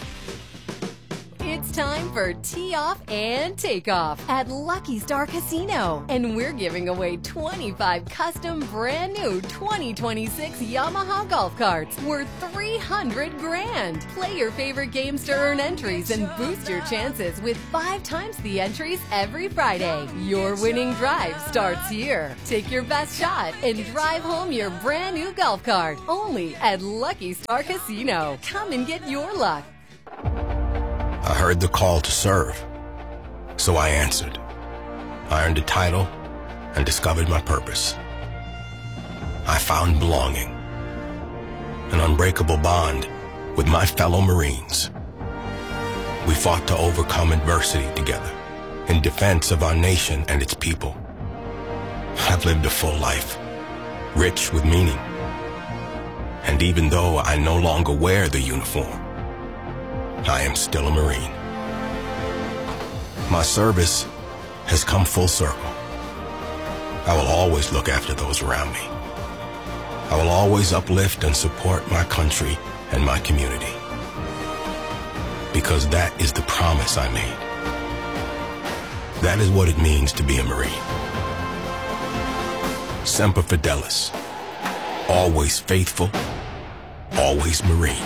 It's time for Tee Off and Takeoff at Lucky Star Casino. And we're giving away 25 custom brand new 2026 Yamaha golf carts worth $300,000. Play your favorite games to earn entries and boost your chances with 5 times the entries every Friday. Your winning drive starts here. Take your best shot and drive home your brand new golf cart. Only at Lucky Star Casino. Come and get your luck.
I heard the call to serve, so I answered. I earned a title and discovered my purpose. I found belonging, an unbreakable bond with my fellow Marines. We fought to overcome adversity together in defense of our nation and its people. I've lived a full life, rich with meaning. And even though I no longer wear the uniform, I am still a Marine. My service has come full circle. I will always look after those around me. I will always uplift and support my country and my community. Because that is the promise I made. That is what it means to be a Marine. Semper Fidelis. Always faithful, always Marine.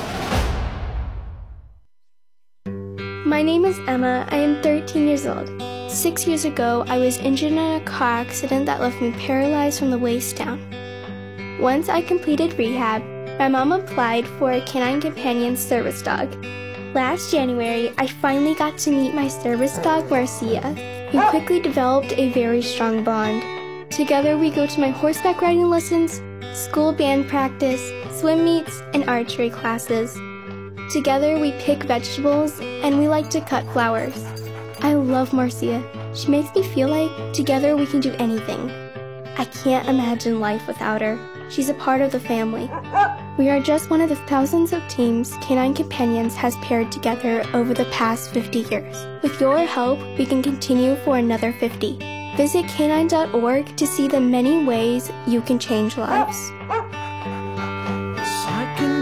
My name is Emma. I am 13 years old. 6 years ago, I was injured in a car accident that left me paralyzed from the waist down. Once I completed rehab, my mom applied for a Canine Companion service dog. Last January, I finally got to meet my service dog, Marcia. We quickly developed a very strong bond. Together, we go to my horseback riding lessons, school band practice, swim meets, and archery classes. Together, we pick vegetables, and we like to cut flowers. I love Marcia. She makes me feel like together we can do anything. I can't imagine life without her. She's a part of the family. We are just one of the thousands of teams Canine Companions has paired together over the past 50 years. With your help, we can continue for another 50. Visit canine.org to see the many ways you can change lives.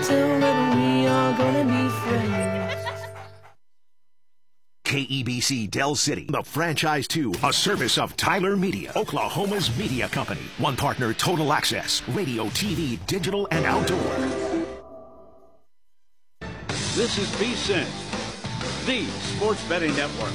Until then, we are gonna be friends.
KEBC Del City, the franchise 2, a service of Tyler Media, Oklahoma's media company. One partner, Total Access, radio, TV, digital, and outdoor.
This is VSiN, the Sports Betting Network.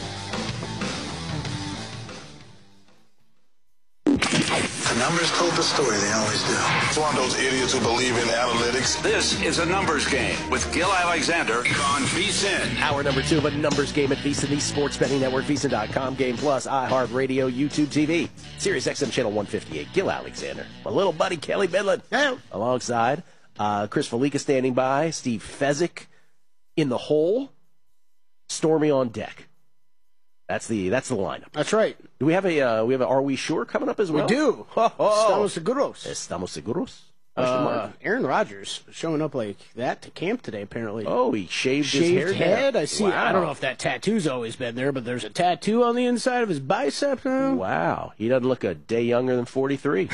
The numbers told the story, they always do. It's one of those idiots who believe in analytics.
This is a numbers game with Gil Alexander on VSiN.
Hour number 2 of a numbers game at VSiN, the Sports Betting Network, VSiN.com, Game Plus, iHeartRadio, YouTube TV, Sirius XM Channel 158. Gil Alexander, my little buddy Kelly Midland, alongside Chris Felica standing by, Steve Fezzik in the hole, Stormy on deck. That's the lineup.
That's right.
Do we have a Are We Sure coming up as well?
We do. Estamos seguros.
Estamos seguros.
Aaron Rodgers showing up like that to camp today, apparently.
Oh, he shaved his
head. I see.
Wow.
I don't know if that tattoo's always been there, but there's a tattoo on the inside of his bicep now.
Wow. He doesn't look a day younger than 43.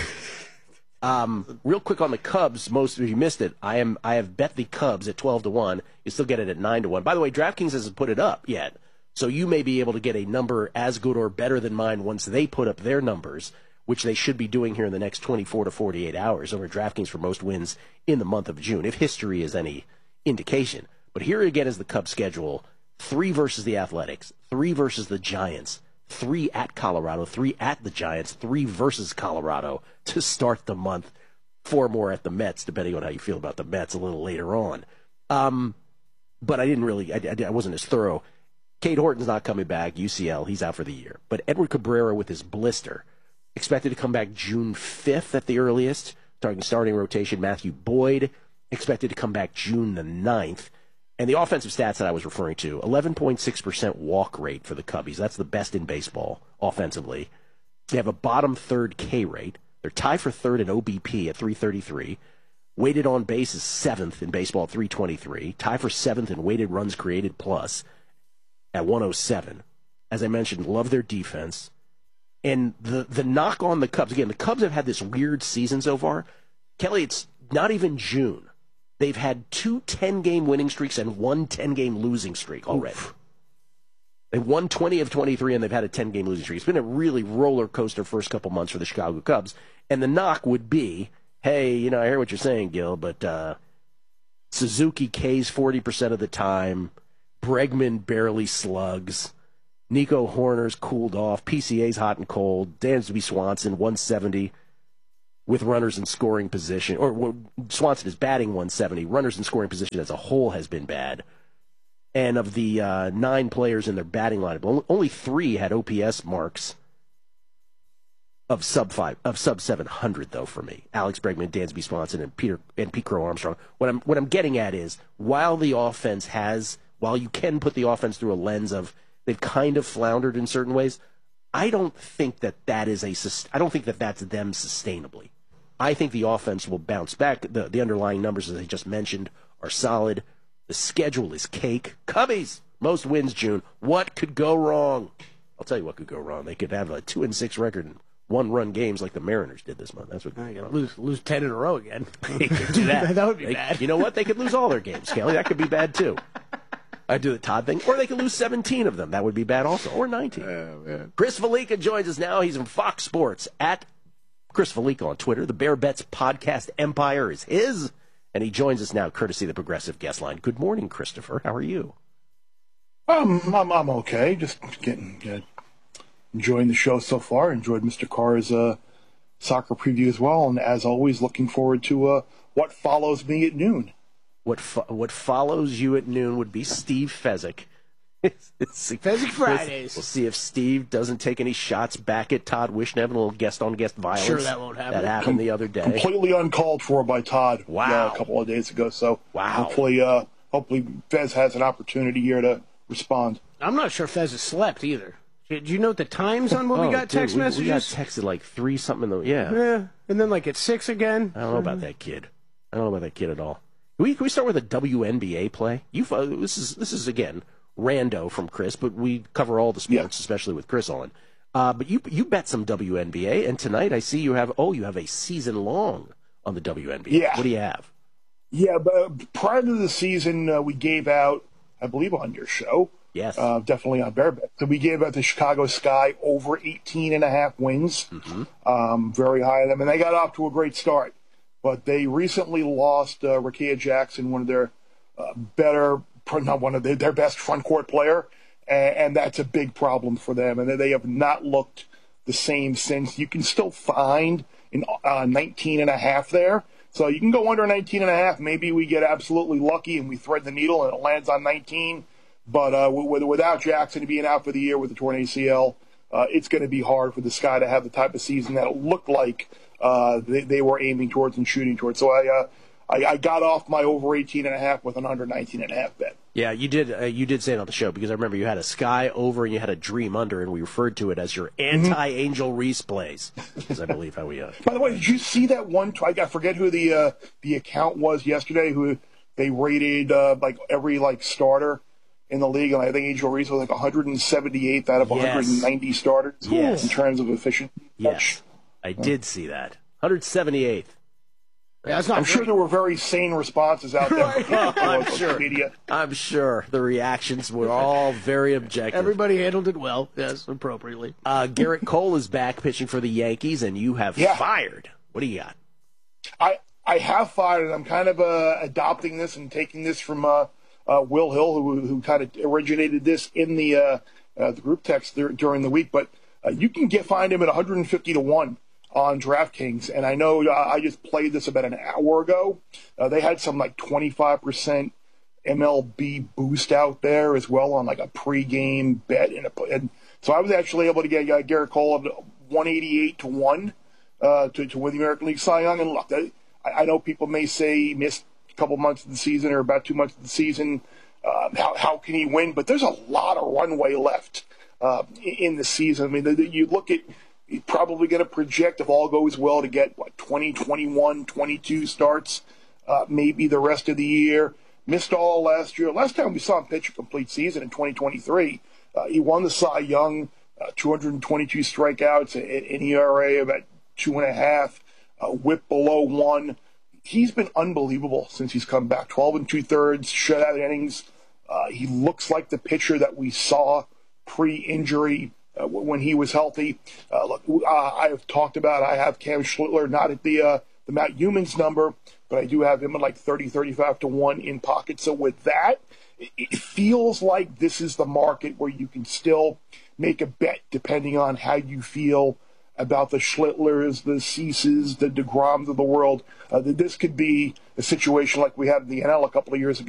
Real quick on the Cubs, most of you missed it. I have bet the Cubs at 12-1. You still get it at 9-1. By the way, DraftKings hasn't put it up yet. So you may be able to get a number as good or better than mine once they put up their numbers, which they should be doing here in the next 24 to 48 hours over DraftKings for most wins in the month of June, if history is any indication. But here again is the Cubs schedule: 3 versus the Athletics, 3 versus the Giants, 3 at Colorado, 3 at the Giants, 3 versus Colorado to start the month, 4 more at the Mets, depending on how you feel about the Mets a little later on. But I didn't really, I wasn't as thorough. Cade Horton's not coming back, UCL, he's out for the year. But Edward Cabrera with his blister, expected to come back June 5th at the earliest, starting rotation. Matthew Boyd, expected to come back June the 9th. And the offensive stats that I was referring to, 11.6% walk rate for the Cubbies. That's the best in baseball offensively. They have a bottom third K rate. They're tied for third in OBP at 333. Weighted on base is 7th in baseball at 323. Tied for 7th in weighted runs created plus at 107. As I mentioned, love their defense. And the knock on the Cubs, again, the Cubs have had this weird season so far. Kelly, it's not even June. They've had 2 10-game winning streaks and 1 10-game losing streak already. Oof. They've won 20 of 23, and they've had a 10-game losing streak. It's been a really roller coaster first couple months for the Chicago Cubs. And the knock would be, hey, I hear what you're saying, Gil, but Suzuki K's 40% of the time. Bregman barely slugs. Nico Horner's cooled off. PCA's hot and cold. Dansby Swanson, 170 with runners in scoring position. Or Swanson is batting 170. Runners in scoring position as a whole has been bad. And of the 9 players in their batting lineup, only 3 had OPS marks of sub 700 though for me. Alex Bregman, Dansby Swanson, and Pete Crow Armstrong. What I'm getting at is while you can put the offense through a lens of they've kind of floundered in certain ways, I don't think that that's them sustainably. I think the offense will bounce back. The underlying numbers, as I just mentioned, are solid. The schedule is cake. Cubbies, most wins June. What could go wrong? I'll tell you what could go wrong. They could have a 2-6 record and 1-run games like the Mariners did this month. That's what
I gotta lose 10 in a row again.
They could do that.
That would be bad.
You know what? They could lose all their games, Kelly. That could be bad too. I'd do the Todd thing. Or they could lose 17 of them. That would be bad also. Or 19. Chris Felica joins us now. He's from Fox Sports at Chris Felica on Twitter. The Bear Bets podcast empire is his. And he joins us now courtesy of the Progressive Guest Line. Good morning, Christopher. How are you?
I'm okay. Just enjoying the show so far. Enjoyed Mr. Carr's soccer preview as well. And as always, looking forward to what follows me at noon.
What follows you at noon would be Steve Fezzik.
Fezzik Fridays.
We'll see if Steve doesn't take any shots back at Todd Wishnev and a little guest-on-guest violence.
Sure, that won't happen.
That happened the other day.
Completely uncalled for by Todd.
Wow.
A couple of days ago. So
wow.
Hopefully Fez has an opportunity here to respond.
I'm not sure Fez has slept either. Did you note the times on when we got text messages?
We got texted like 3 something.
Yeah, and then like at 6 again.
I don't know about that kid. I don't know about that kid at all. Can we start with a WNBA play? This is again rando from Chris, but we cover all the sports, especially with Chris on. But you bet some WNBA, and tonight I see you have a season long on the WNBA.
Yeah.
What do you have?
Yeah, but prior to the season, we gave out, I believe on your show,
yes,
definitely on Bear Bet, so we gave out the Chicago Sky over 18.5 wins, very high on them, and they got off to a great start. But they recently lost Rakia Jackson, one of their their best front court player, and that's a big problem for them. And they have not looked the same since. You can still find 19.5 there. So you can go under 19.5. Maybe we get absolutely lucky and we thread the needle and it lands on 19. But without Jackson being out for the year with the torn ACL, it's going to be hard for the Sky to have the type of season that it looked like they were aiming towards and shooting towards. So I got off my over 18.5 with an under 19.5 bet.
Yeah, you did say it on the show, because I remember you had a Sky over and you had a Dream under, and we referred to it as your anti-Angel Reese plays, is I believe how we.
By the way, did you see that one? I forget who the account was yesterday. Who they rated every starter in the league, and I think Angel Reese was 178th out of 190 starters in terms of efficiency.
Yes, I did see that. 178th.
Yeah, I'm sure there were very sane responses out there.
I'm sure. I'm sure the reactions were all very objective.
Everybody handled it well, yes, appropriately.
Garrett Cole is back pitching for the Yankees, and you have fired. What do you got?
I have fired, and I'm kind of adopting this and taking this from Will Hill, who kind of originated this in the group text during the week. But you can find him at 150 to 1. On DraftKings, and I know I just played this about an hour ago. They had some 25% MLB boost out there as well on a pregame bet, and so I was actually able to get Garrett Cole up to 188 to 1 to win the American League Cy Young. And look, I know people may say he missed a couple months of the season or about 2 months of the season. How can he win? But there's a lot of runway left in the season. I mean, you look at. He's probably going to project, if all goes well, to get 20, 21, 22 starts, maybe the rest of the year. Missed all last year. Last time we saw him pitch a complete season in 2023, he won the Cy Young, 222 strikeouts, an ERA about 2.5, whip below 1. He's been unbelievable since he's come back. 12 2/3 shutout innings. He looks like the pitcher that we saw pre-injury. When he was healthy. Look, I have talked about, I have Cam Schlittler not at the Matt Humans number, but I do have him at 30, 35 to 1 in pocket. So with that, it feels like this is the market where you can still make a bet depending on how you feel about the Schlittlers, the Ceases, the DeGroms of the world. This could be a situation like we had in the NL a couple of years ago.